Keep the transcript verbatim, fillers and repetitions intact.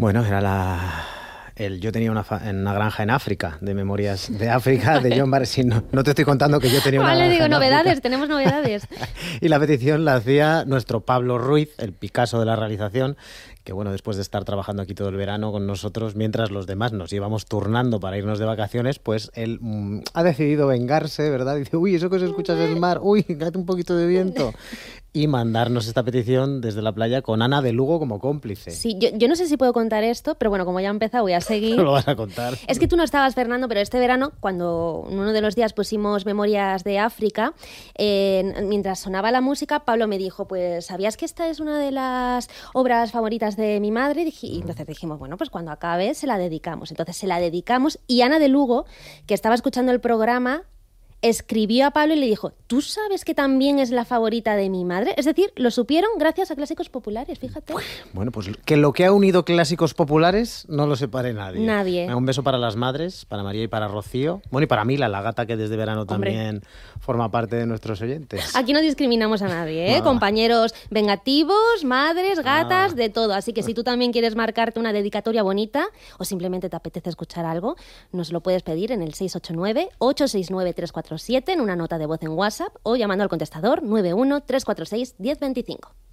Bueno, era la... El, yo tenía una, fa, una granja en África, de Memorias de África, de John Barry. No, no te estoy contando que yo tenía una vale, granja digo, en novedades, África. tenemos novedades. Y la petición la hacía nuestro Pablo Ruiz, el Picasso de la realización, que bueno, después de estar trabajando aquí todo el verano con nosotros, mientras los demás nos íbamos turnando para irnos de vacaciones, pues él mmm, ha decidido vengarse, ¿verdad? Dice, uy, eso que se escucha es el mar, uy, date un poquito de viento. Y mandarnos esta petición desde la playa con Ana de Lugo como cómplice. Sí, yo, yo no sé si puedo contar esto, pero bueno, como ya he empezado voy a seguir. No lo vas a contar. Es que tú no estabas, Fernando, pero este verano, cuando uno de los días pusimos Memorias de África, eh, mientras sonaba la música, Pablo me dijo, pues, ¿sabías que esta es una de las obras favoritas de mi madre? Y entonces dijimos, bueno, pues cuando acabe se la dedicamos. Entonces se la dedicamos y Ana de Lugo, que estaba escuchando el programa, escribió a Pablo y le dijo, ¿tú sabes que también es la favorita de mi madre? Es decir, lo supieron gracias a Clásicos Populares, fíjate. Bueno, pues que lo que ha unido Clásicos Populares no lo separe nadie. Nadie. Un beso para las madres, para María y para Rocío. Bueno, y para Mila, la gata que desde verano Hombre. también forma parte de nuestros oyentes. Aquí no discriminamos a nadie, ¿eh? Ah. Compañeros vengativos, madres, gatas, Ah. de todo. Así que si tú también quieres marcarte una dedicatoria bonita o simplemente te apetece escuchar algo, nos lo puedes pedir en el seis ocho nueve, ocho seis nueve, tres cuatro siete en una nota de voz en WhatsApp o llamando al contestador nueve uno tres cuatro seis, uno cero dos cinco.